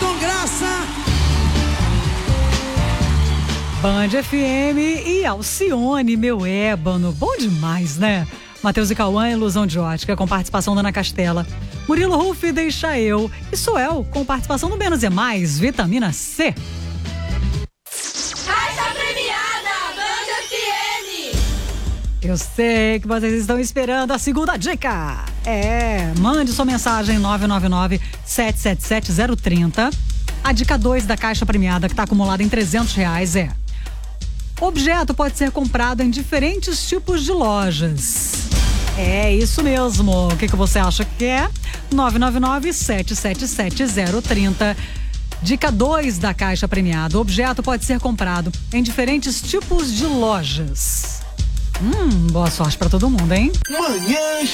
Tom Graça. Band FM e Alcione, meu ébano. Bom demais, né? Matheus e Cauã, Ilusão de Ótica, com participação da Ana Castela. Murilo Ruf, Deixa Eu. E Suel, com participação do Menos é Mais, Vitamina C. Caixa premiada, Band FM. Eu sei que vocês estão esperando a segunda dica. Mande sua mensagem 999-777-030. A dica 2 da caixa premiada, que está acumulada em R$300, é: objeto pode ser comprado em diferentes tipos de lojas. É isso mesmo. O que você acha que é? 999-777-030. Dica 2 da caixa premiada. O objeto pode ser comprado em diferentes tipos de lojas. Boa sorte pra todo mundo, hein? Manhã